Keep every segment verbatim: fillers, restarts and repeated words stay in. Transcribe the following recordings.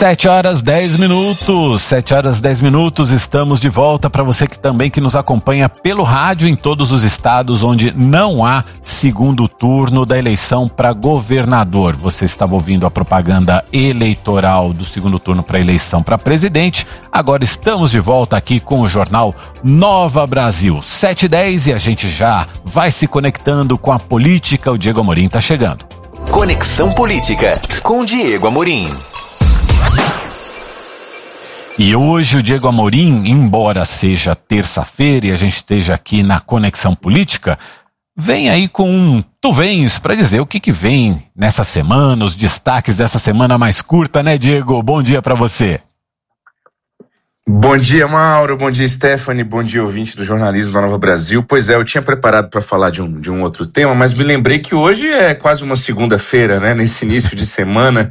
Sete horas, dez minutos, sete horas, dez minutos, estamos de volta para você que também que nos acompanha pelo rádio em todos os estados onde não há segundo turno da eleição para governador. Você estava ouvindo a propaganda eleitoral do segundo turno para eleição para presidente. Agora estamos de volta aqui com o jornal Nova Brasil, sete e dez, e a gente já vai se conectando com a política. O Diego Amorim está chegando. Conexão Política com Diego Amorim. E hoje o Diego Amorim, embora seja terça-feira e a gente esteja aqui na Conexão Política, vem aí com um tu vens para dizer o que que vem nessa semana, os destaques dessa semana mais curta, né, Diego? Bom dia para você. Bom dia, Mauro, bom dia, Stephanie, bom dia, ouvinte do jornalismo da Nova Brasil. Pois é, eu tinha preparado para falar de um, de um outro tema, mas me lembrei que hoje é quase uma segunda-feira, né, nesse início de semana.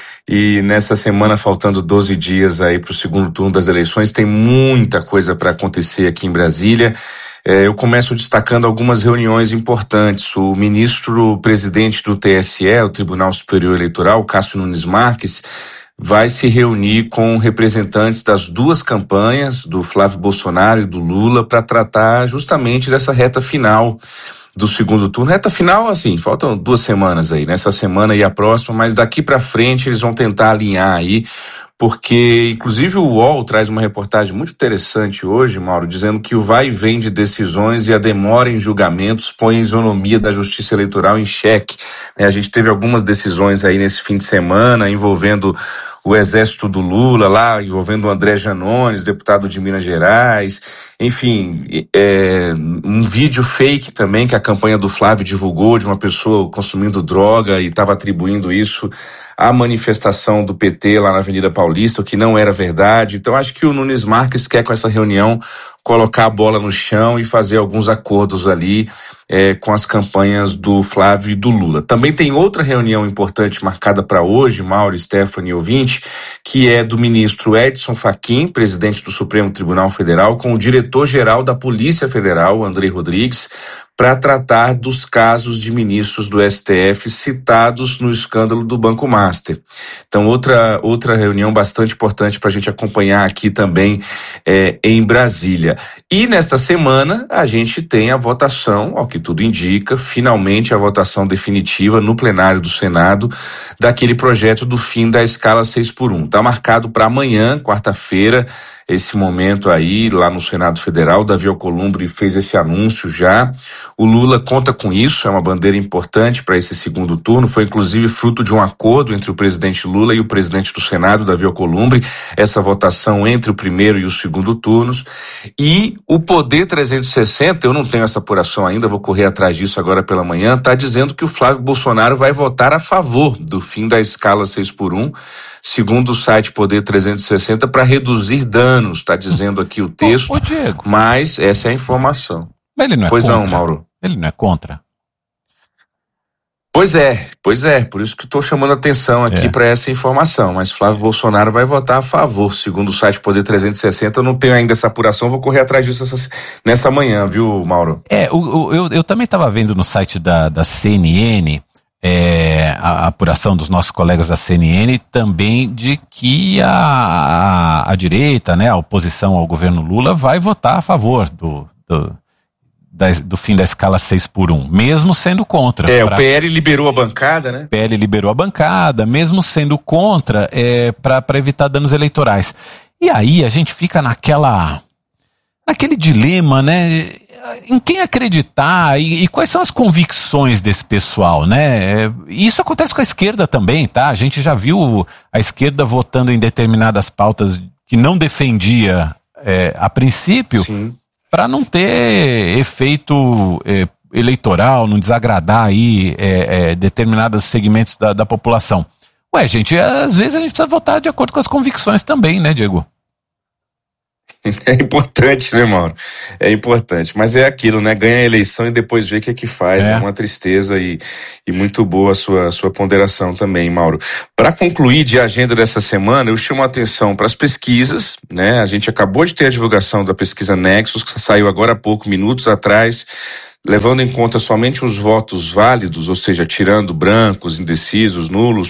E nessa semana, faltando doze dias aí para o segundo turno das eleições, tem muita coisa para acontecer aqui em Brasília. É, eu começo destacando algumas reuniões importantes. O ministro-presidente do T S E, o Tribunal Superior Eleitoral, Cássio Nunes Marques, vai se reunir com representantes das duas campanhas, do Flávio Bolsonaro e do Lula, para tratar justamente dessa reta final do segundo turno. Reta final, assim, faltam duas semanas aí, nessa semana e a próxima, mas daqui para frente eles vão tentar alinhar aí, porque inclusive o U O L traz uma reportagem muito interessante hoje, Mauro, dizendo que o vai e vem de decisões e a demora em julgamentos põe a isonomia da justiça eleitoral em xeque. A gente teve algumas decisões aí nesse fim de semana envolvendo o exército do Lula lá, envolvendo o André Janones, deputado de Minas Gerais, enfim, é, um vídeo fake também que a campanha do Flávio divulgou de uma pessoa consumindo droga e estava atribuindo isso à manifestação do P T lá na Avenida Paulista, o que não era verdade. Então acho que o Nunes Marques quer com essa reunião colocar a bola no chão e fazer alguns acordos ali é, com as campanhas do Flávio e do Lula. Também tem outra reunião importante marcada para hoje, Mauro, Stephanie e ouvinte, que é do ministro Edson Fachin, presidente do Supremo Tribunal Federal, com o diretor-geral da Polícia Federal, Andrei Rodrigues, para tratar dos casos de ministros do S T F citados no escândalo do Banco Master. Então, outra, outra reunião bastante importante para a gente acompanhar aqui também é, em Brasília. E nesta semana a gente tem a votação, ao que tudo indica, finalmente a votação definitiva no plenário do Senado daquele projeto do fim da escala seis por um. Está marcado para amanhã, quarta-feira, esse momento aí lá no Senado Federal. Davi Alcolumbre fez esse anúncio já. O Lula conta com isso, é uma bandeira importante para esse segundo turno. Foi inclusive fruto de um acordo entre o presidente Lula e o presidente do Senado, Davi Alcolumbre, essa votação entre o primeiro e o segundo turnos. E o Poder trezentos e sessenta, eu não tenho essa apuração ainda, vou correr atrás disso agora pela manhã, está dizendo que o Flávio Bolsonaro vai votar a favor do fim da escala seis por um, segundo o site Poder trezentos e sessenta, para reduzir danos, está dizendo aqui o texto, ô, ô, Diego, mas essa é a informação. Mas ele não é pois contra. não, Mauro? Ele não é contra? Pois é, pois é, por isso que estou chamando atenção aqui é. para essa informação, mas Flávio Bolsonaro vai votar a favor, segundo o site Poder trezentos e sessenta. Eu não tenho ainda essa apuração, vou correr atrás disso essa, nessa manhã, viu, Mauro? É, o, o, eu, eu também estava vendo no site da, da C N N, É, a apuração dos nossos colegas da C N N também de que a, a, a direita, né, a oposição ao governo Lula vai votar a favor do, do, da, do fim da escala seis por um, mesmo sendo contra. É, pra, o P L liberou a bancada, né? O P L liberou a bancada, mesmo sendo contra, é, para evitar danos eleitorais. E aí a gente fica naquela, naquele dilema, né? Em quem acreditar e, e quais são as convicções desse pessoal, né? E isso acontece com a esquerda também, tá? A gente já viu a esquerda votando em determinadas pautas que não defendia é, a princípio, para não ter efeito é, eleitoral, não desagradar aí é, é, determinados segmentos da, da população. Ué, gente, às vezes a gente precisa votar de acordo com as convicções também, né, Diego? É importante, né, Mauro? É importante, mas é aquilo, né? Ganha a eleição e depois vê o que é que faz. É, é uma tristeza e, e muito boa a sua, sua ponderação também, Mauro. Para concluir de agenda dessa semana, eu chamo a atenção para as pesquisas, né? A gente acabou de ter a divulgação da pesquisa Nexus, que saiu agora há pouco, minutos atrás, levando em conta somente os votos válidos, ou seja, tirando brancos, indecisos, nulos.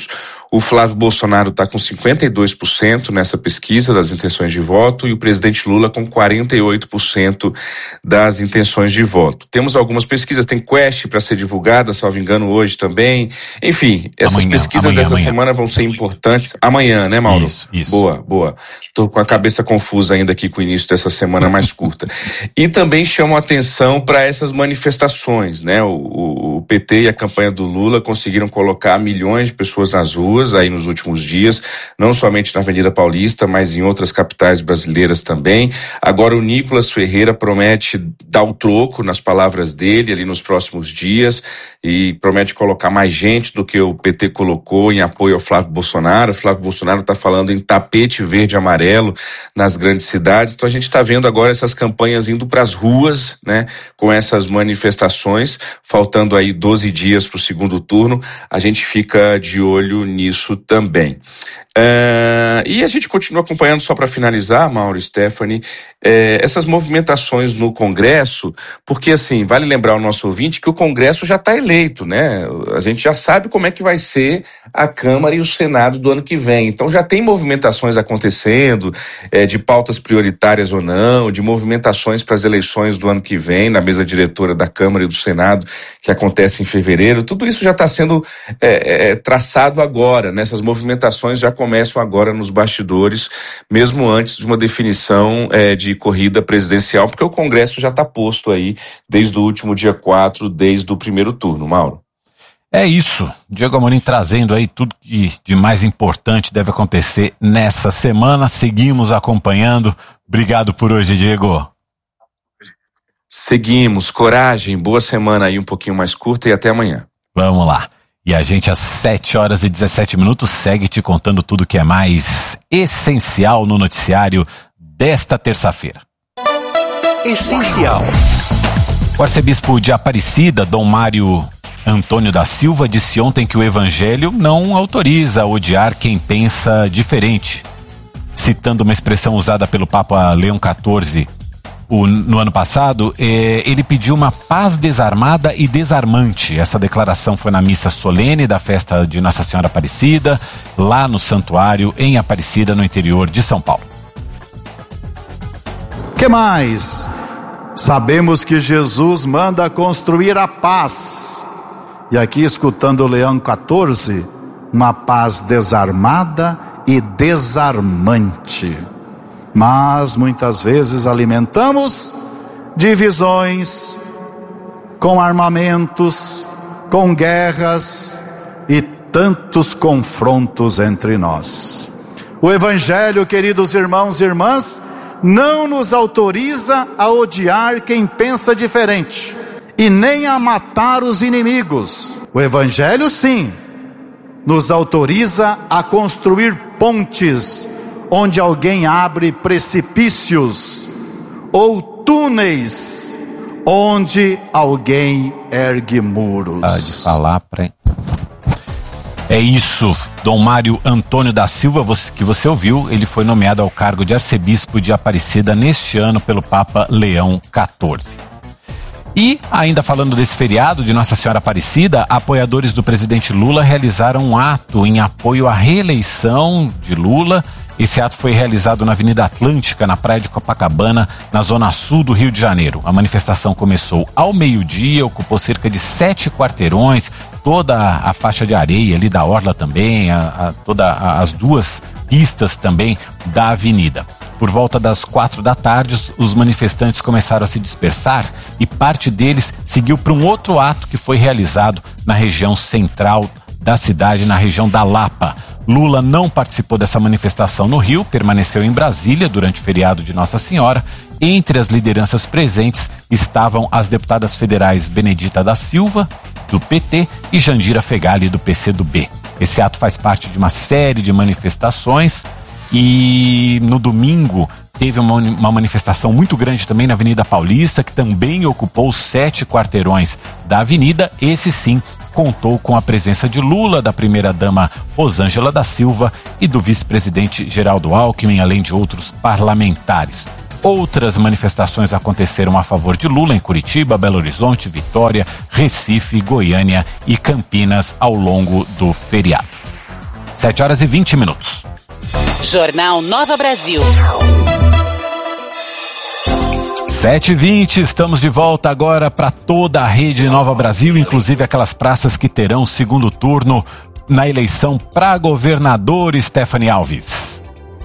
O Flávio Bolsonaro está com cinquenta e dois por cento nessa pesquisa das intenções de voto e o presidente Lula com quarenta e oito por cento das intenções de voto. Temos algumas pesquisas, tem Quest para ser divulgada, salvo engano, hoje também. Enfim, essas amanhã, pesquisas amanhã, dessa amanhã. semana vão ser importantes. Amanhã, né, Mauro? Isso, isso. Boa, boa. Estou com a cabeça confusa ainda aqui com o início dessa semana mais curta. E também chamam atenção para essas manifestações, né? O, o, o P T e a campanha do Lula conseguiram colocar milhões de pessoas nas ruas aí nos últimos dias, não somente na Avenida Paulista, mas em outras capitais brasileiras também. Agora o Nicolas Ferreira promete dar o troco, nas palavras dele, ali nos próximos dias, e promete colocar mais gente do que o P T colocou em apoio ao Flávio Bolsonaro. O Flávio Bolsonaro está falando em tapete verde e amarelo nas grandes cidades. Então a gente está vendo agora essas campanhas indo para as ruas, né, com essas manifestações, faltando aí doze dias para o segundo turno. A gente fica de olho nisso também. Uh, e a gente continua acompanhando, só para finalizar, Mauro e Stephanie, eh, essas movimentações no Congresso, porque assim, vale lembrar ao nosso ouvinte que o Congresso já está eleito, né? A gente já sabe como é que vai ser a Câmara e o Senado do ano que vem. Então já tem movimentações acontecendo, eh, de pautas prioritárias ou não, de movimentações para as eleições do ano que vem, na mesa diretora da Câmara e do Senado, que acontece em fevereiro. Tudo isso já está sendo eh, eh, traçado agora, né? Essas movimentações já começam agora nos bastidores, mesmo antes de uma definição eh, de corrida presidencial, porque o Congresso já está posto aí desde o último dia quatro, desde o primeiro turno, Mauro. É isso, Diego Amorim trazendo aí tudo que de mais importante deve acontecer nessa semana. Seguimos acompanhando. Obrigado por hoje, Diego. Seguimos, coragem, boa semana aí, um pouquinho mais curta, e até amanhã. Vamos lá. E a gente às sete horas e dezessete minutos segue te contando tudo que é mais essencial no noticiário desta terça-feira. Essencial. O arcebispo de Aparecida, Dom Mário Antônio da Silva, disse ontem que o evangelho não autoriza a odiar quem pensa diferente. Citando uma expressão usada pelo Papa Leão quatorze o, no ano passado, eh, ele pediu uma paz desarmada e desarmante. Essa declaração foi na missa solene da festa de Nossa Senhora Aparecida, lá no santuário em Aparecida, no interior de São Paulo. Que mais? Sabemos que Jesus manda construir a paz. E aqui, escutando o Leão quatorze, uma paz desarmada e desarmante. Mas muitas vezes alimentamos divisões com armamentos, com guerras e tantos confrontos entre nós. O Evangelho, queridos irmãos e irmãs, não nos autoriza a odiar quem pensa diferente e nem a matar os inimigos. O Evangelho, sim, nos autoriza a construir pontes onde alguém abre precipícios, ou túneis onde alguém ergue muros. Pode falar pra... É isso, Dom Mário Antônio da Silva, que você ouviu, ele foi nomeado ao cargo de arcebispo de Aparecida neste ano pelo Papa Leão quatorze. E, ainda falando desse feriado de Nossa Senhora Aparecida, apoiadores do presidente Lula realizaram um ato em apoio à reeleição de Lula. Esse ato foi realizado na Avenida Atlântica, na praia de Copacabana, na zona sul do Rio de Janeiro. A manifestação começou ao meio-dia, ocupou cerca de sete quarteirões, toda a faixa de areia ali da orla também, a, a, toda a, as duas pistas também da avenida. Por volta das quatro da tarde, os manifestantes começaram a se dispersar e parte deles seguiu para um outro ato que foi realizado na região central da cidade, na região da Lapa. Lula não participou dessa manifestação no Rio, permaneceu em Brasília durante o feriado de Nossa Senhora. Entre as lideranças presentes estavam as deputadas federais Benedita da Silva, do P T, e Jandira Fegali, do P C do B. Esse ato faz parte de uma série de manifestações e no domingo teve uma, uma manifestação muito grande também na Avenida Paulista, que também ocupou sete quarteirões da avenida. Esse sim contou com a presença de Lula, da primeira-dama Rosângela da Silva e do vice-presidente Geraldo Alckmin, além de outros parlamentares. Outras manifestações aconteceram a favor de Lula em Curitiba, Belo Horizonte, Vitória, Recife, Goiânia e Campinas ao longo do feriado. sete horas e vinte minutos. Jornal Nova Brasil. sete e vinte, estamos de volta agora para toda a rede Nova Brasil, inclusive aquelas praças que terão segundo turno na eleição para governador. Stephanie Alves.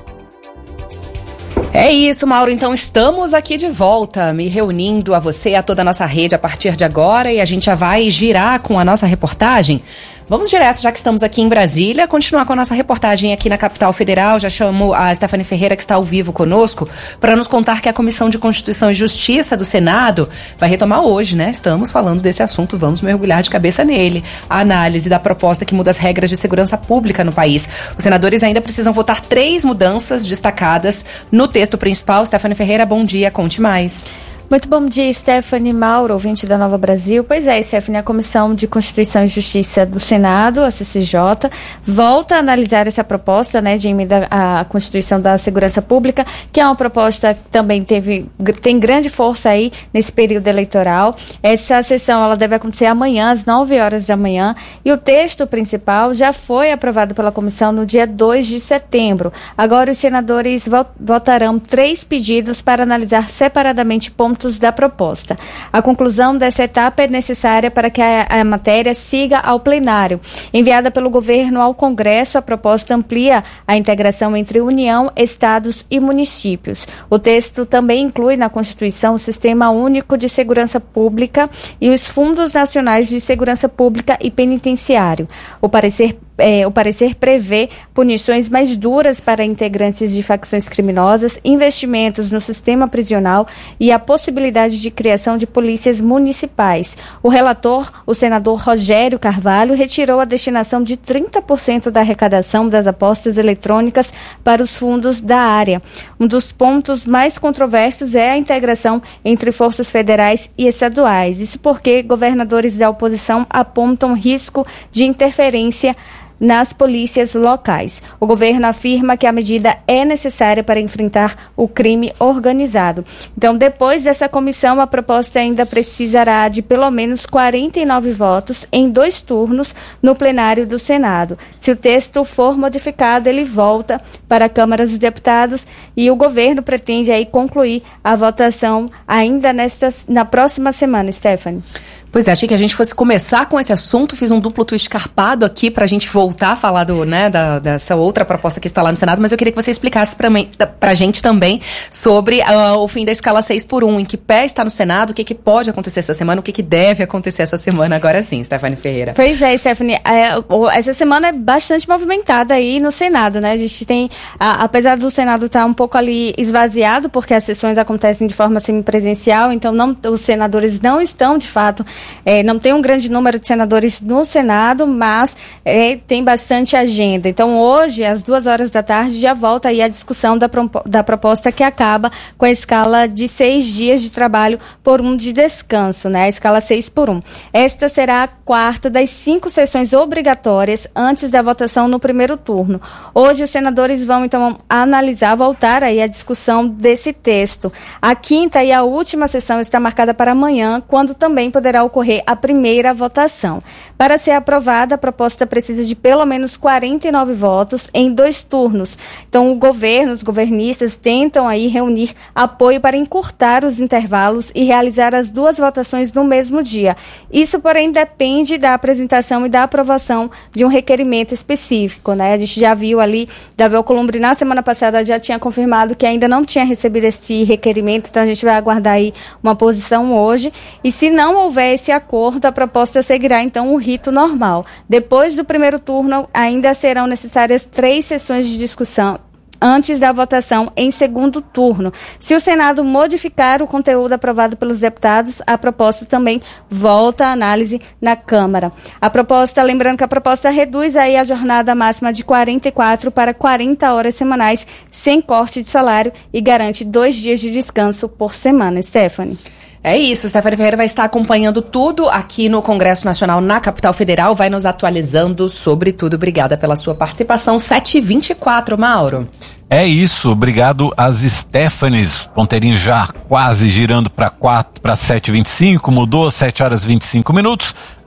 É isso, Mauro. Então estamos aqui de volta, me reunindo a você e a toda a nossa rede a partir de agora, e a gente já vai girar com a nossa reportagem. Vamos direto, já que estamos aqui em Brasília, continuar com a nossa reportagem aqui na capital federal. Já chamo a Stephanie Ferreira, que está ao vivo conosco, para nos contar que a Comissão de Constituição e Justiça do Senado vai retomar hoje, né? Estamos falando desse assunto, vamos mergulhar de cabeça nele. A análise da proposta que muda as regras de segurança pública no país. Os senadores ainda precisam votar três mudanças destacadas no texto principal. Stephanie Ferreira, bom dia, conte mais. Muito bom dia, Stephanie, Mauro, ouvinte da Nova Brasil. Pois é, Stephanie, a Comissão de Constituição e Justiça do Senado, a C C J, volta a analisar essa proposta, né, de emenda à Constituição da Segurança Pública, que é uma proposta que também teve, tem grande força aí nesse período eleitoral. Essa sessão ela deve acontecer amanhã, às nove horas da manhã, e o texto principal já foi aprovado pela comissão no dia dois de setembro. Agora os senadores votarão três pedidos para analisar separadamente pontos da proposta. A conclusão dessa etapa é necessária para que a, a matéria siga ao plenário. Enviada pelo governo ao Congresso, a proposta amplia a integração entre União, estados e municípios. O texto também inclui na Constituição o Sistema Único de Segurança Pública e os Fundos Nacionais de Segurança Pública e Penitenciário. O parecer É, o parecer prevê punições mais duras para integrantes de facções criminosas, investimentos no sistema prisional e a possibilidade de criação de polícias municipais. O relator, o senador Rogério Carvalho, retirou a destinação de trinta por cento da arrecadação das apostas eletrônicas para os fundos da área. Um dos pontos mais controversos é a integração entre forças federais e estaduais. Isso porque governadores da oposição apontam risco de interferência nas polícias locais. O governo afirma que a medida é necessária para enfrentar o crime organizado. Então, depois dessa comissão, a proposta ainda precisará de pelo menos quarenta e nove votos em dois turnos no plenário do Senado. Se o texto for modificado, ele volta para a Câmara dos Deputados e o governo pretende aí concluir a votação ainda nesta, na próxima semana, Stephanie. Pois é, achei que a gente fosse começar com esse assunto, fiz um duplo twist carpado aqui pra gente voltar a falar do, né, da, dessa outra proposta que está lá no Senado, mas eu queria que você explicasse pra, mim, pra gente também sobre uh, o fim da escala seis por um, em que pé está no Senado, o que, que pode acontecer essa semana, o que, que deve acontecer essa semana agora sim, Stephanie Ferreira. Pois é, Stephanie, é, essa semana é bastante movimentada aí no Senado, né, a gente tem, a, apesar do Senado estar um pouco ali esvaziado, porque as sessões acontecem de forma semipresencial, então não, os senadores não estão de fato É, não tem um grande número de senadores no Senado, mas é, tem bastante agenda. Então, hoje, às duas horas da tarde, já volta aí a discussão da, da proposta que acaba com a escala de seis dias de trabalho por um de descanso, né? A escala seis por um. Esta será a quarta das cinco sessões obrigatórias antes da votação no primeiro turno. Hoje, os senadores vão, então, analisar, voltar aí a discussão desse texto. A quinta e a última sessão está marcada para amanhã, quando também poderá ocorrer a primeira votação. Para ser aprovada, a proposta precisa de pelo menos quarenta e nove votos em dois turnos. Então, o governo, os governistas tentam aí reunir apoio para encurtar os intervalos e realizar as duas votações no mesmo dia. Isso, porém, depende da apresentação e da aprovação de um requerimento específico, né? A gente já viu ali, Davi Alcolumbre, na semana passada, já tinha confirmado que ainda não tinha recebido esse requerimento, então a gente vai aguardar aí uma posição hoje. E se não houver esse acordo, a proposta seguirá, então, o rito normal. Depois do primeiro turno, ainda serão necessárias três sessões de discussão antes da votação em segundo turno. Se o Senado modificar o conteúdo aprovado pelos deputados, a proposta também volta à análise na Câmara. A proposta, lembrando que a proposta reduz aí a jornada máxima de quarenta e quatro para quarenta horas semanais, sem corte de salário, e garante dois dias de descanso por semana. Stephanie. É isso, Stephanie Ferreira vai estar acompanhando tudo aqui no Congresso Nacional, na capital federal, vai nos atualizando sobre tudo. Obrigada pela sua participação. sete e vinte e quatro, Mauro. É isso, obrigado às Stephanies. Ponteirinho já quase girando para quatro, para sete e vinte e cinco, mudou, sete horas e vinte e cinco minutos.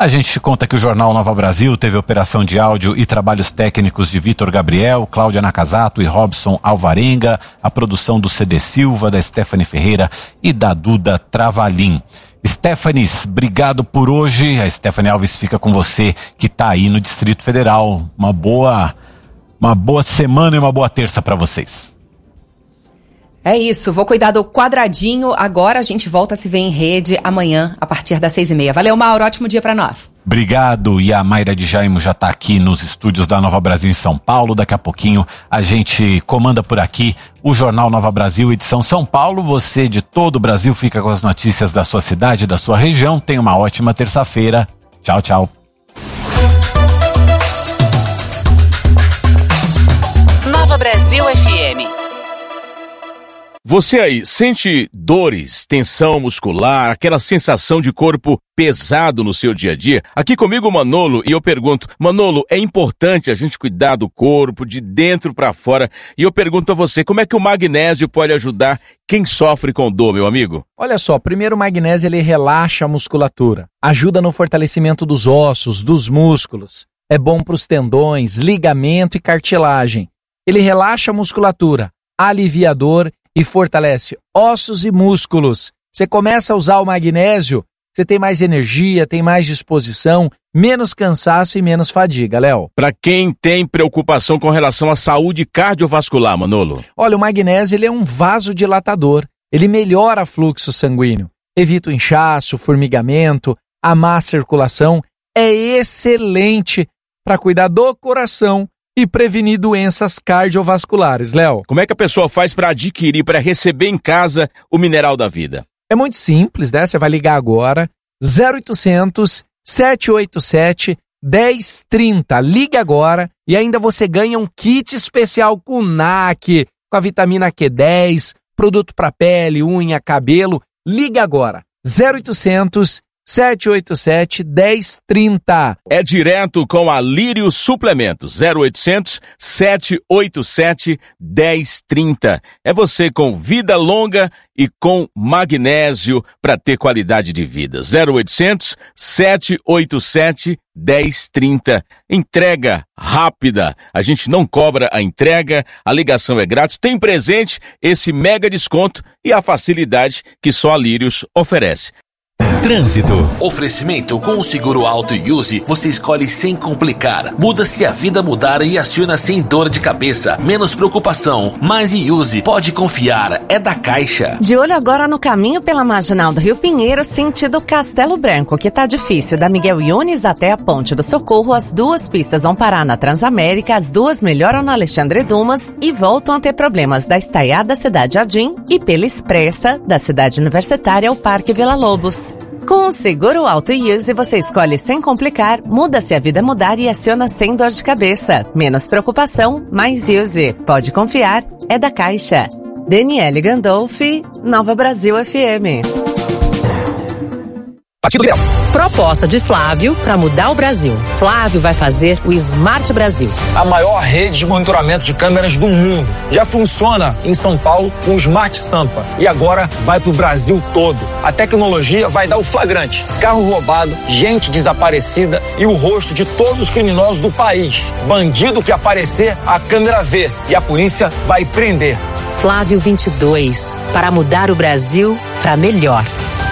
A gente te conta que o Jornal Nova Brasil teve operação de áudio e trabalhos técnicos de Vitor Gabriel, Cláudia Nakazato e Robson Alvarenga, a produção do C D Silva, da Stephanie Ferreira e da Duda Travalim. Stephanie, obrigado por hoje. A Stephanie Alves fica com você que está aí no Distrito Federal. Uma boa, uma boa semana e uma boa terça para vocês. É isso, vou cuidar do quadradinho. Agora a gente volta a se ver em rede amanhã a partir das seis e meia. Valeu, Mauro, ótimo dia para nós. Obrigado, e a Mayra de Jaimo já está aqui nos estúdios da Nova Brasil em São Paulo. Daqui a pouquinho a gente comanda por aqui o Jornal Nova Brasil, edição São Paulo. Você de todo o Brasil fica com as notícias da sua cidade, da sua região. Tenha uma ótima terça-feira. Tchau, tchau. Nova Brasil F M. Você aí sente dores, tensão muscular, aquela sensação de corpo pesado no seu dia a dia? Aqui comigo o Manolo, e eu pergunto, Manolo, é importante a gente cuidar do corpo de dentro para fora? E eu pergunto a você, como é que o magnésio pode ajudar quem sofre com dor, meu amigo? Olha só, primeiro o magnésio ele relaxa a musculatura, ajuda no fortalecimento dos ossos, dos músculos, é bom para os tendões, ligamento e cartilagem. Ele relaxa a musculatura, aliviador e fortalece ossos e músculos. Você começa a usar o magnésio, você tem mais energia, tem mais disposição, menos cansaço e menos fadiga, Léo. Para quem tem preocupação com relação à saúde cardiovascular, Manolo? Olha, o magnésio ele é um vasodilatador, ele melhora o fluxo sanguíneo, evita o inchaço, formigamento, a má circulação, é excelente para cuidar do coração e prevenir doenças cardiovasculares, Léo. Como é que a pessoa faz para adquirir, para receber em casa o mineral da vida? É muito simples, né? Você vai ligar agora, zero oitocentos, sete oito sete, um zero três zero. Ligue agora e ainda você ganha um kit especial com N A C, com a vitamina Q dez, produto para pele, unha, cabelo. Ligue agora, zero oitocentos, sete oito sete, um zero três zero. É direto com a Lírio Suplementos, zero oitocentos, sete oito sete, um zero três zero. É você com vida longa e com magnésio para ter qualidade de vida. zero oitocentos, sete oito sete, um zero três zero. Entrega rápida, a gente não cobra a entrega, a ligação é grátis, tem presente esse mega desconto e a facilidade que só a Lírios oferece. Trânsito. Oferecimento com o seguro Auto Use, você escolhe sem complicar. Muda-se a vida mudar e aciona sem dor de cabeça. Menos preocupação, mais Use. Pode confiar, é da Caixa. De olho agora no caminho pela Marginal do Rio Pinheiro, sentido Castelo Branco, que tá difícil. Da Miguel Yunes até a Ponte do Socorro, as duas pistas vão parar na Transamérica, as duas melhoram na Alexandre Dumas e voltam a ter problemas da Estaiada Cidade Jardim e pela Expressa, da Cidade Universitária ao Parque Vila Lobos. Com o seguro Auto Use, você escolhe sem complicar, muda-se a vida mudar e aciona sem dor de cabeça. Menos preocupação, mais Use. Pode confiar, é da Caixa. Daniele Gandolfi, Nova Brasil F M. Partido Liberal. Proposta de Flávio para mudar o Brasil. Flávio vai fazer o Smart Brasil. A maior rede de monitoramento de câmeras do mundo. Já funciona em São Paulo com o Smart Sampa. E agora vai para o Brasil todo. A tecnologia vai dar o flagrante. Carro roubado, gente desaparecida e o rosto de todos os criminosos do país. Bandido que aparecer, a câmera vê. E a polícia vai prender. Flávio vinte e dois. Para mudar o Brasil para melhor.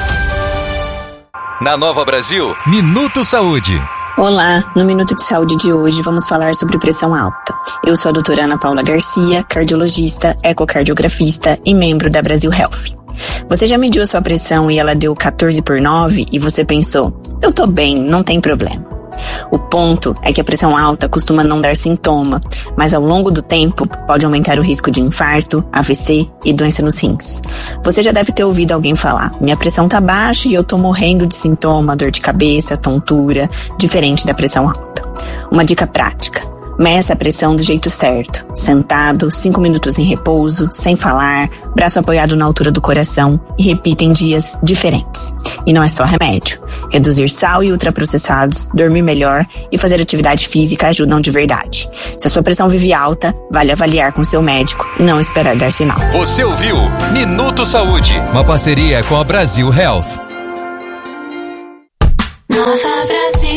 Na Nova Brasil, Minuto Saúde. Olá, no Minuto de Saúde de hoje vamos falar sobre pressão alta. Eu sou a doutora Ana Paula Garcia, cardiologista, ecocardiografista e membro da Brasil Health. Você já mediu a sua pressão e ela deu quatorze por nove e você pensou, eu tô bem, não tem problema. O ponto é que a pressão alta costuma não dar sintoma, mas ao longo do tempo pode aumentar o risco de infarto, A V C e doença nos rins. Você já deve ter ouvido alguém falar, minha pressão tá baixa e eu tô morrendo de sintoma, dor de cabeça, tontura, diferente da pressão alta. Uma dica prática. Meça a pressão do jeito certo, sentado, cinco minutos em repouso, sem falar, braço apoiado na altura do coração e repita em dias diferentes. E não é só remédio. Reduzir sal e ultraprocessados, dormir melhor e fazer atividade física ajudam de verdade. Se a sua pressão vive alta, vale avaliar com seu médico e não esperar dar sinal. Você ouviu Minuto Saúde, uma parceria com a Brasil Health. Nova Brasil.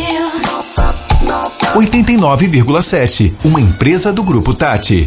oitenta e nove vírgula sete, uma empresa do Grupo Tati.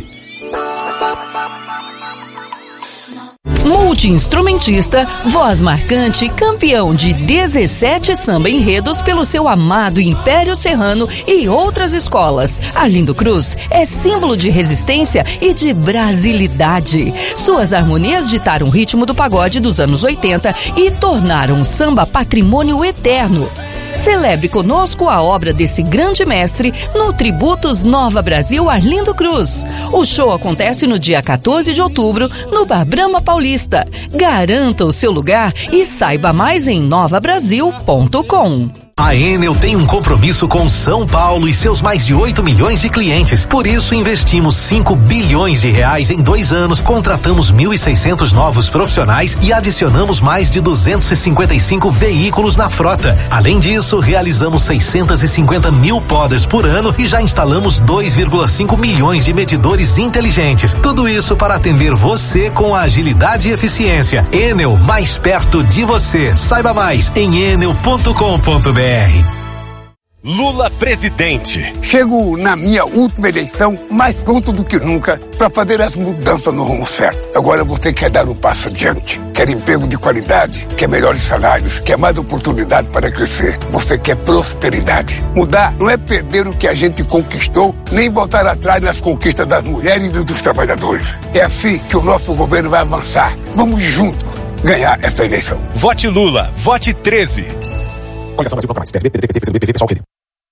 Multi-instrumentista, voz marcante, campeão de dezessete samba enredos pelo seu amado Império Serrano e outras escolas. Arlindo Cruz é símbolo de resistência e de brasilidade. Suas harmonias ditaram o ritmo do pagode dos anos oitenta e tornaram o samba patrimônio eterno. Celebre conosco a obra desse grande mestre no Tributos Nova Brasil Arlindo Cruz. O show acontece no dia quatorze de outubro no Bar Brahma Paulista. Garanta o seu lugar e saiba mais em nova brasil ponto com. A Enel tem um compromisso com São Paulo e seus mais de oito milhões de clientes. Por isso, investimos cinco bilhões de reais em dois anos, contratamos mil e seiscentos novos profissionais e adicionamos mais de duzentos e cinquenta e cinco veículos na frota. Além disso, realizamos seiscentos e cinquenta mil podas por ano e já instalamos dois vírgula cinco milhões de medidores inteligentes. Tudo isso para atender você com agilidade e eficiência. Enel, mais perto de você. Saiba mais em enel ponto com ponto br. Lula presidente. Chego na minha última eleição mais pronto do que nunca para fazer as mudanças no rumo certo. Agora você quer dar um passo adiante, quer emprego de qualidade, quer melhores salários, quer mais oportunidade para crescer. Você quer prosperidade. Mudar não é perder o que a gente conquistou, nem voltar atrás nas conquistas das mulheres e dos trabalhadores. É assim que o nosso governo vai avançar. Vamos juntos ganhar essa eleição. Vote Lula, vote treze. Coligação Brasil Proclamais, P S B, P D T, P C B, P V, Pessoal, P D.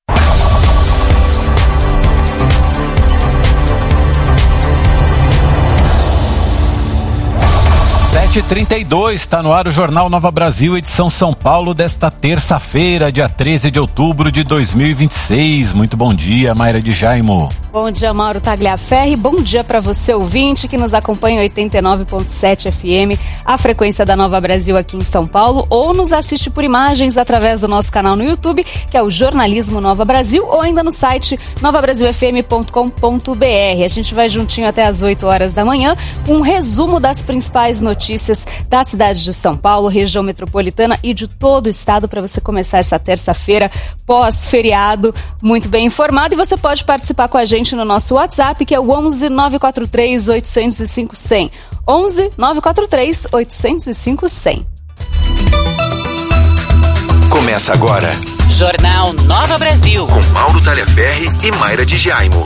sete e trinta e dois, está no ar o Jornal Nova Brasil, edição São Paulo desta terça-feira, dia treze de outubro de dois mil e vinte e seis. Muito bom dia, Mayra de Jaimo. Bom dia, Mauro Tagliaferri. Bom dia para você, ouvinte, que nos acompanha em oitenta e nove ponto sete F M, a frequência da Nova Brasil aqui em São Paulo, ou nos assiste por imagens através do nosso canal no YouTube, que é o Jornalismo Nova Brasil, ou ainda no site nova brasil f m ponto com ponto b r. A gente vai juntinho até às oito horas da manhã com um resumo das principais notícias da cidade de São Paulo, região metropolitana e de todo o estado, para você começar essa terça-feira pós-feriado muito bem informado. E você pode participar com a gente no nosso WhatsApp, que é o onze nove quatro três oito zero cinco zero zero. onze nove quatro três oito zero cinco zero zero. Começa agora Jornal Nova Brasil com Mauro Tagliaferri e Mayra de Jaimo.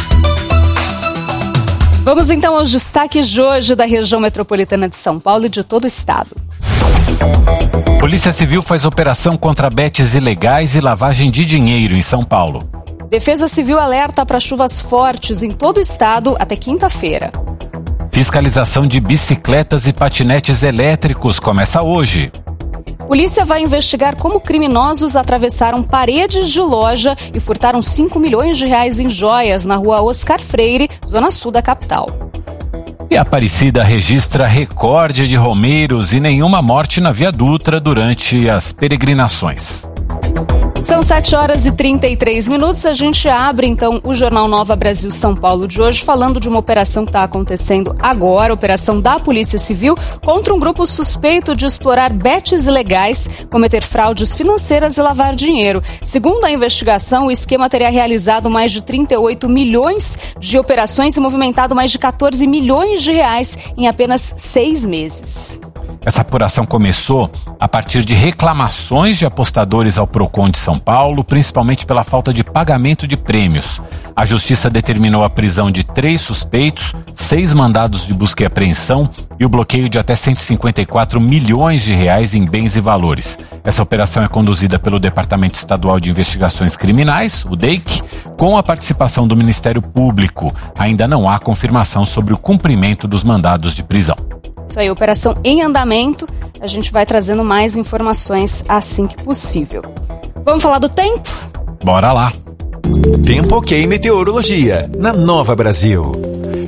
Vamos então aos destaques de hoje da região metropolitana de São Paulo e de todo o estado. Polícia Civil faz operação contra betes ilegais e lavagem de dinheiro em São Paulo. Defesa Civil alerta para chuvas fortes em todo o estado até quinta-feira. Fiscalização de bicicletas e patinetes elétricos começa hoje. Polícia vai investigar como criminosos atravessaram paredes de loja e furtaram cinco milhões de reais em joias na rua Oscar Freire, zona sul da capital. E a Aparecida registra recorde de romeiros e nenhuma morte na Via Dutra durante as peregrinações. São sete horas e trinta e três minutos. A gente abre então o Jornal Nova Brasil São Paulo de hoje falando de uma operação que está acontecendo agora, operação da Polícia Civil contra um grupo suspeito de explorar betes ilegais, cometer fraudes financeiras e lavar dinheiro. Segundo a investigação, o esquema teria realizado mais de trinta e oito milhões de operações e movimentado mais de quatorze milhões de reais em apenas seis meses. Essa apuração começou a partir de reclamações de apostadores ao Procon de São Paulo, principalmente pela falta de pagamento de prêmios. A Justiça determinou a prisão de três suspeitos, seis mandados de busca e apreensão e o bloqueio de até cento e cinquenta e quatro milhões de reais em bens e valores. Essa operação é conduzida pelo Departamento Estadual de Investigações Criminais, o D E I C, com a participação do Ministério Público. Ainda não há confirmação sobre o cumprimento dos mandados de prisão. Isso aí, operação em andamento. A gente vai trazendo mais informações assim que possível. Vamos falar do tempo? Bora lá. Tempo Ok Meteorologia, na Nova Brasil.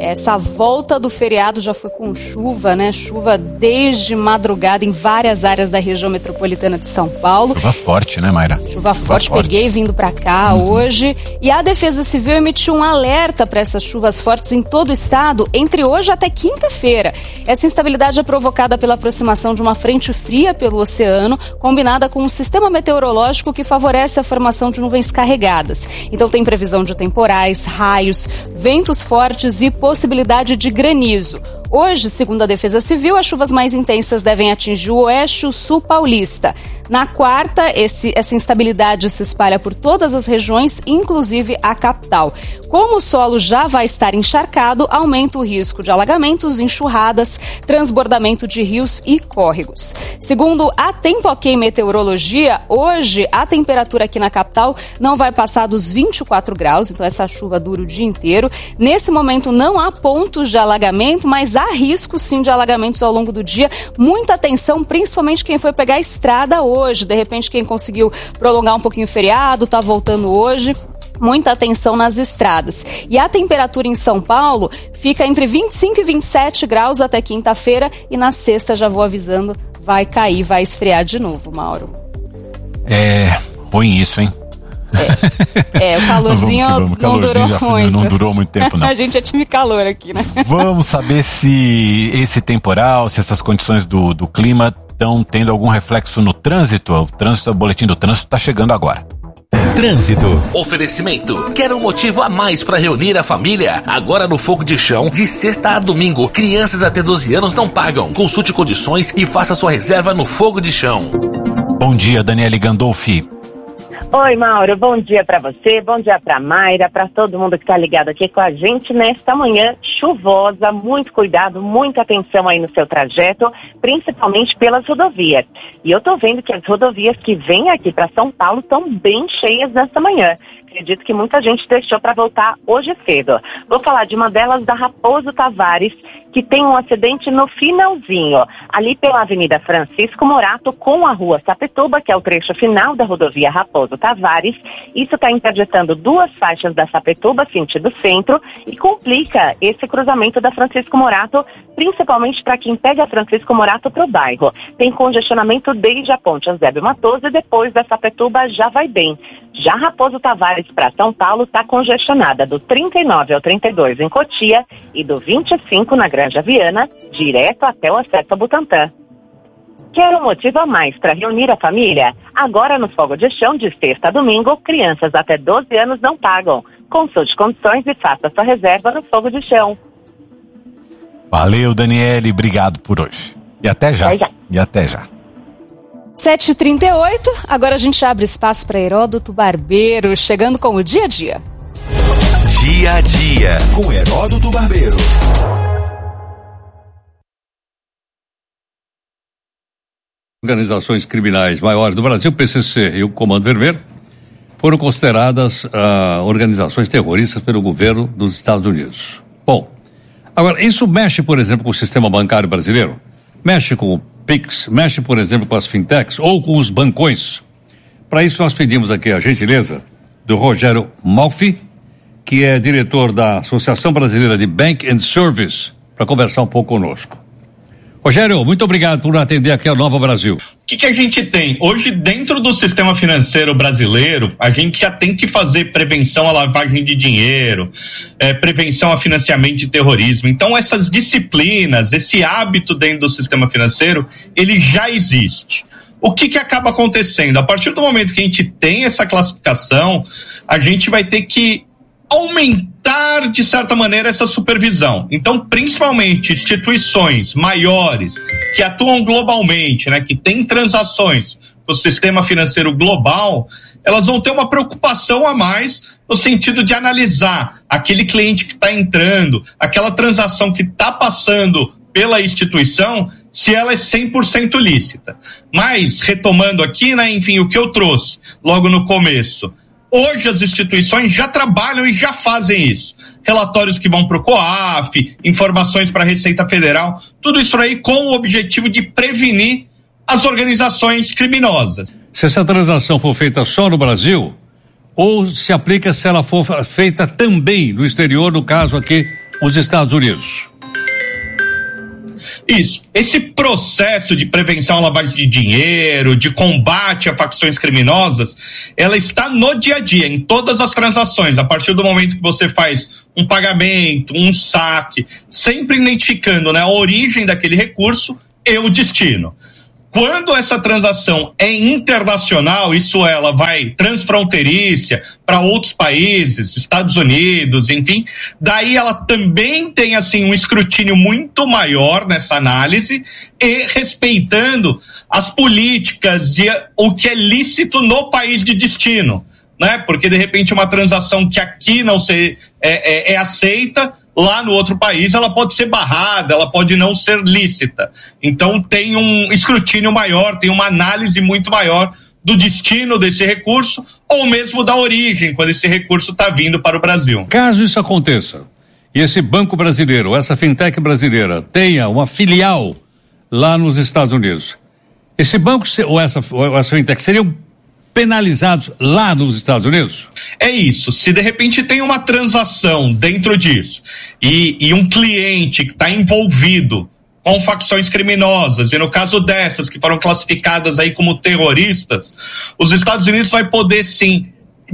Essa volta do feriado já foi com chuva, né? Chuva desde madrugada em várias áreas da região metropolitana de São Paulo. Chuva forte, né, Mayra? Chuva forte, forte. Peguei vindo pra cá uhum. hoje. E a Defesa Civil emitiu um alerta para essas chuvas fortes em todo o estado, entre hoje até quinta-feira. Essa instabilidade é provocada pela aproximação de uma frente fria pelo oceano, combinada com um sistema meteorológico que favorece a formação de nuvens carregadas. Então tem previsão de temporais, raios, ventos fortes e possibilidade de granizo. Hoje, segundo a Defesa Civil, as chuvas mais intensas devem atingir o oeste e o sul paulista. Na quarta, esse, essa instabilidade se espalha por todas as regiões, inclusive a capital. Como o solo já vai estar encharcado, aumenta o risco de alagamentos, enxurradas, transbordamento de rios e córregos. Segundo a Tempo Ok Meteorologia, hoje a temperatura aqui na capital não vai passar dos vinte e quatro graus, então essa chuva dura o dia inteiro. Nesse momento não há pontos de alagamento, mas há risco sim de alagamentos ao longo do dia. Muita atenção, principalmente quem foi pegar a estrada hoje. De repente quem conseguiu prolongar um pouquinho o feriado, está voltando hoje. Muita atenção nas estradas. E a temperatura em São Paulo fica entre vinte e cinco e vinte e sete graus até quinta-feira. E na sexta, já vou avisando, vai cair, vai esfriar de novo, Mauro. É ruim isso, hein? É, é o calorzinho, vamos, vamos. não calorzinho durou já, muito. Não durou muito tempo, não. A gente é time calor aqui, né? Vamos saber se esse temporal, se essas condições do, do clima estão tendo algum reflexo no trânsito. O trânsito, o boletim do trânsito está chegando agora. Trânsito. Oferecimento. Quer um motivo a mais para reunir a família? Agora no Fogo de Chão, de sexta a domingo, crianças até doze anos não pagam. Consulte condições e faça sua reserva no Fogo de Chão. Bom dia, Daniele Gandolfi. Oi, Mauro, bom dia para você, bom dia para Mayra, para todo mundo que está ligado aqui com a gente nesta manhã chuvosa. Muito cuidado, muita atenção aí no seu trajeto, principalmente pelas rodovias. E eu tô vendo que as rodovias que vêm aqui para São Paulo estão bem cheias nesta manhã. Acredito que muita gente deixou para voltar hoje cedo. Vou falar de uma delas, da Raposo Tavares, que tem um acidente no finalzinho, ali pela Avenida Francisco Morato com a Rua Sapituba, que é o trecho final da rodovia Raposo Tavares. Isso está interditando duas faixas da Sapituba, sentido centro, e complica esse cruzamento da Francisco Morato, principalmente para quem pega Francisco Morato para o bairro. Tem congestionamento desde a ponte Eusébio Matoso e depois da Sapituba já vai bem. Já Raposo Tavares para São Paulo está congestionada do trinta e nove ao trinta e dois em Cotia e do vinte e cinco na Granja Viana, direto até o acesso a Butantã. Quer um motivo a mais para reunir a família? Agora no Fogo de Chão, de sexta a domingo, crianças até doze anos não pagam. Consulte condições e faça sua reserva no Fogo de Chão. Valeu, Daniele, obrigado por hoje. E até já. Até já. E até já. sete e trinta e oito, agora a gente abre espaço para Heródoto Barbeiro, chegando com o Dia a Dia. Dia a Dia, com Heródoto Barbeiro. Organizações criminais maiores do Brasil, P C C e o Comando Vermelho, foram consideradas ah, organizações terroristas pelo governo dos Estados Unidos. Bom, agora, isso mexe, por exemplo, com o sistema bancário brasileiro? Mexe com o Pix, mexe, por exemplo, com as fintechs ou com os bancões? Para isso, nós pedimos aqui a gentileza do Rogério Malfi, que é diretor da Associação Brasileira de Bank and Service, para conversar um pouco conosco. Rogério, muito obrigado por atender aqui a Nova Brasil. O que, que a gente tem? Hoje, dentro do sistema financeiro brasileiro, a gente já tem que fazer prevenção à lavagem de dinheiro, é, prevenção a financiamento de terrorismo. Então, essas disciplinas, esse hábito dentro do sistema financeiro, ele já existe. O que, que acaba acontecendo? A partir do momento que a gente tem essa classificação, a gente vai ter que aumentar, de certa maneira, essa supervisão. Então, principalmente instituições maiores que atuam globalmente, né, que têm transações no sistema financeiro global, elas vão ter uma preocupação a mais no sentido de analisar aquele cliente que está entrando, aquela transação que está passando pela instituição, se ela é cem por cento lícita. Mas, retomando aqui, né, enfim, o que eu trouxe logo no começo, hoje as instituições já trabalham e já fazem isso. Relatórios que vão para o COAF, informações para a Receita Federal, tudo isso aí com o objetivo de prevenir as organizações criminosas. Se essa transação for feita só no Brasil, ou se aplica se ela for feita também no exterior, no caso aqui os Estados Unidos. Isso. Esse processo de prevenção à lavagem de dinheiro, de combate a facções criminosas, ela está no dia a dia, em todas as transações. A partir do momento que você faz um pagamento, um saque, sempre identificando, né, a origem daquele recurso e o destino. Quando essa transação é internacional, isso ela vai transfronteiriça para outros países, Estados Unidos, enfim, daí ela também tem assim um escrutínio muito maior nessa análise e respeitando as políticas e o que é lícito no país de destino, né? Porque de repente uma transação que aqui não se, é, é, é aceita, lá no outro país ela pode ser barrada, ela pode não ser lícita. Então tem um escrutínio maior, tem uma análise muito maior do destino desse recurso ou mesmo da origem, quando esse recurso está vindo para o Brasil. Caso isso aconteça, e esse banco brasileiro, essa fintech brasileira, tenha uma filial lá nos Estados Unidos, esse banco ou essa, ou essa fintech seriam penalizados lá nos Estados Unidos? É isso. Se de repente tem uma transação dentro disso e, e um cliente que está envolvido com facções criminosas, e no caso dessas que foram classificadas aí como terroristas, os Estados Unidos vai poder sim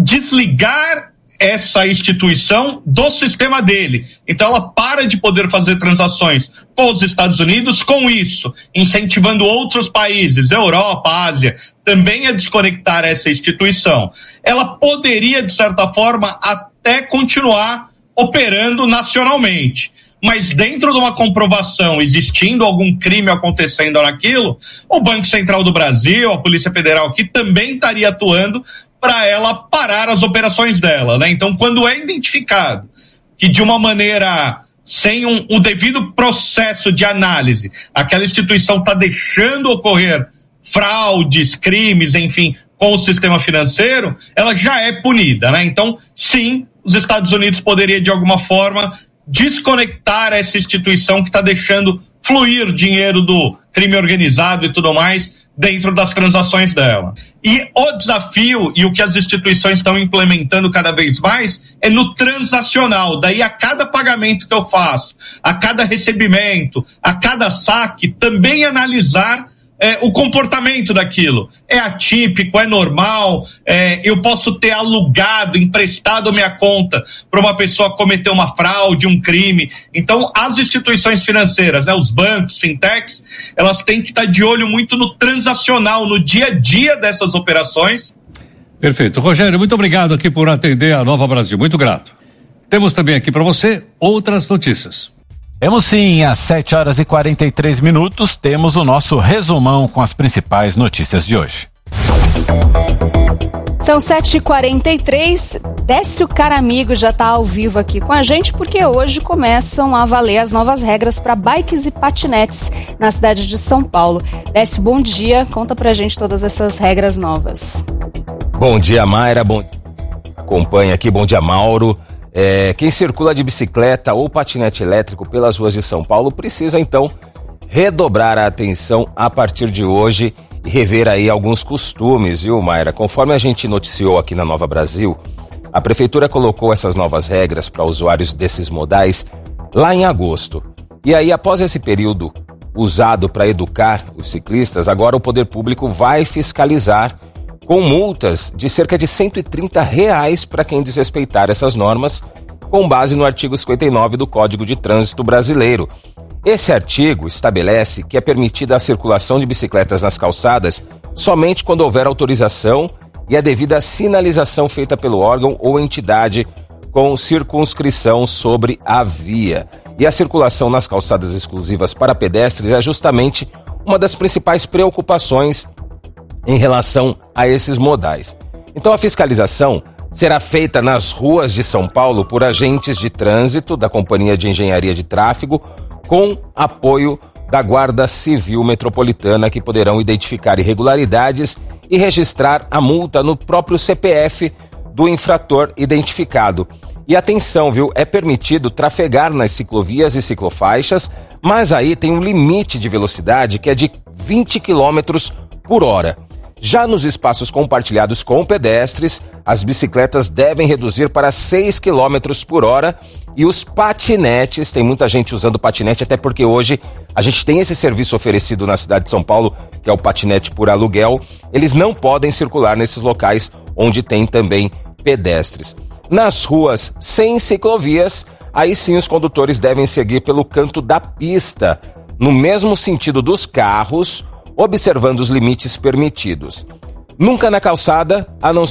desligar essa instituição do sistema dele. Então ela para de poder fazer transações com os Estados Unidos com isso, incentivando outros países, Europa, Ásia, também a desconectar essa instituição. Ela poderia, de certa forma, até continuar operando nacionalmente. Mas dentro de uma comprovação, existindo algum crime acontecendo naquilo, o Banco Central do Brasil, a Polícia Federal aqui também estaria atuando para ela parar as operações dela, né? Então, quando é identificado que de uma maneira sem um, um devido processo de análise, aquela instituição está deixando ocorrer fraudes, crimes, enfim, com o sistema financeiro, ela já é punida, né? Então, sim, os Estados Unidos poderiam de alguma forma desconectar essa instituição que está deixando fluir dinheiro do crime organizado e tudo mais dentro das transações dela. E o desafio e o que as instituições estão implementando cada vez mais é no transacional. Daí a cada pagamento que eu faço, a cada recebimento, a cada saque, também analisar É, o comportamento daquilo. É atípico, é normal, é, eu posso ter alugado, emprestado minha conta para uma pessoa cometer uma fraude, um crime. Então, as instituições financeiras, né, os bancos, fintechs, elas têm que estar de olho muito no transacional, no dia a dia dessas operações. Perfeito. Rogério, muito obrigado aqui por atender a Nova Brasil, muito grato. Temos também aqui para você outras notícias. Temos sim, às sete horas e quarenta e três minutos, temos o nosso resumão com as principais notícias de hoje. São sete e quarenta e três, Décio Caramigo já está ao vivo aqui com a gente, porque hoje começam a valer as novas regras para bikes e patinetes na cidade de São Paulo. Décio, bom dia, conta pra gente todas essas regras novas. Bom dia, Mayra, bom acompanha aqui, bom dia, Mauro. É, quem circula de bicicleta ou patinete elétrico pelas ruas de São Paulo precisa então redobrar a atenção a partir de hoje e rever aí alguns costumes, viu, Mayra? Conforme a gente noticiou aqui na Nova Brasil, a prefeitura colocou essas novas regras para usuários desses modais lá em agosto. E aí, após esse período usado para educar os ciclistas, agora o poder público vai fiscalizar com multas de cerca de cento e trinta reais para quem desrespeitar essas normas, com base no artigo cinquenta e nove do Código de Trânsito Brasileiro. Esse artigo estabelece que é permitida a circulação de bicicletas nas calçadas somente quando houver autorização e a devida sinalização feita pelo órgão ou entidade com circunscrição sobre a via. E a circulação nas calçadas exclusivas para pedestres é justamente uma das principais preocupações em relação a esses modais. Então a fiscalização será feita nas ruas de São Paulo por agentes de trânsito da Companhia de Engenharia de Tráfego, com apoio da Guarda Civil Metropolitana, que poderão identificar irregularidades e registrar a multa no próprio C P F do infrator identificado. E atenção, viu? É permitido trafegar nas ciclovias e ciclofaixas, mas aí tem um limite de velocidade que é de vinte quilômetros por hora. Já nos espaços compartilhados com pedestres, as bicicletas devem reduzir para seis quilômetros por hora e os patinetes, tem muita gente usando patinete, até porque hoje a gente tem esse serviço oferecido na cidade de São Paulo, que é o patinete por aluguel, eles não podem circular nesses locais onde tem também pedestres. Nas ruas sem ciclovias, aí sim os condutores devem seguir pelo canto da pista, no mesmo sentido dos carros, observando os limites permitidos. Nunca na calçada, a não